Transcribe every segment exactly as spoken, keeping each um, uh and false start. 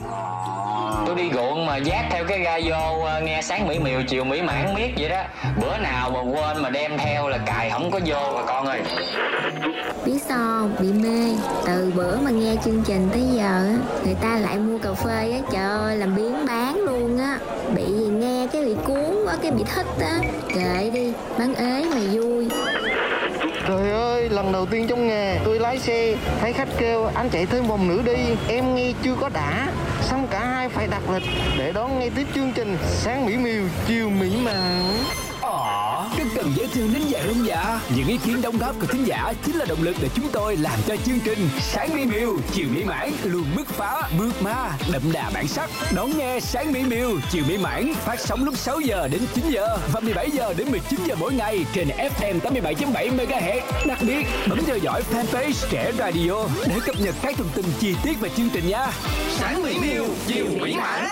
Tôi đi ruộng mà dát theo cái ga vô, nghe sáng mỹ miều chiều mỹ mãn miết vậy đó. Bữa nào mà quên mà đem theo là cài không có vô bà con ơi. Biết sao không? Bị mê. Từ bữa mà nghe chương trình tới giờ á, người ta lại mua cà phê á, trời ơi làm biếng bán luôn á. Bị nghe cái bị cuốn quá, cái bị thích á. Kệ đi, bán ế mà vui. Trời ơi, lần đầu tiên trong nghề tôi lái xe, thấy khách kêu anh chạy thêm vòng nữa đi. Em nghe chưa có đã, xong cả hai phải đặt lịch để đón nghe tiếp chương trình sáng mỹ miều, chiều mỹ mãn. Ồ, rất cần dễ thương đến vậy không dạ? Những ý kiến đóng góp của thính giả chính là động lực để chúng tôi làm cho chương trình Sáng Mỹ Miều, Chiều Mỹ Mãn luôn bứt phá, mượt mà, đậm đà bản sắc. Đón nghe Sáng Mỹ Miều, Chiều Mỹ Mãn phát sóng lúc sáu giờ đến chín giờ và mười bảy giờ đến mười chín giờ mỗi ngày trên ép em tám mươi bảy chấm bảy mê ga héc. Đặc biệt, bấm theo dõi fanpage Trẻ Radio để cập nhật các thông tin chi tiết về chương trình nha. Sáng mỹ miều, chiều mỹ mãn.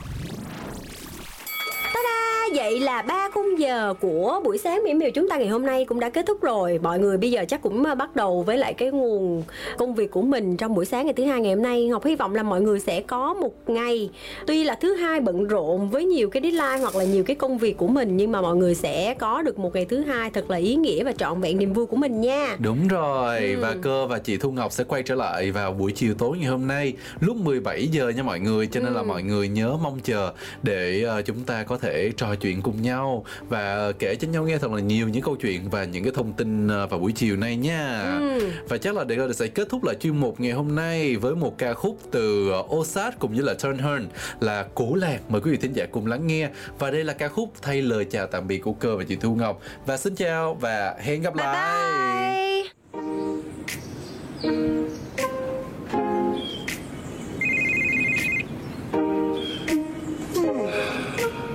Vậy là ba khung giờ của buổi sáng mỹ miều chúng ta ngày hôm nay cũng đã kết thúc rồi. Mọi người bây giờ chắc cũng bắt đầu với lại cái nguồn công việc của mình trong buổi sáng ngày thứ hai ngày hôm nay. Ngọc hy vọng là mọi người sẽ có một ngày tuy là thứ hai bận rộn với nhiều cái deadline hoặc là nhiều cái công việc của mình, nhưng mà mọi người sẽ có được một ngày thứ hai thật là ý nghĩa và trọn vẹn niềm vui của mình nha. Đúng rồi, ừ. và Cơ và chị Thu Ngọc sẽ quay trở lại vào buổi chiều tối ngày hôm nay lúc mười bảy giờ nha mọi người. Cho nên ừ. là mọi người nhớ mong chờ để uh, chúng ta có thể trò chuyện cùng nhau và kể cho nhau nghe thật là nhiều những câu chuyện và những cái thông tin vào buổi chiều nay nha. ừ. Và chắc là để sẽ kết thúc lại chuyên mục ngày hôm nay với một ca khúc từ Osat cùng với là Turn Horn là Cổ Lạc. Mời quý vị thính giả cùng lắng nghe. Và đây là ca khúc thay lời chào tạm biệt của Cơ và chị Thu Ngọc. Và xin chào và hẹn gặp bye lại. bye.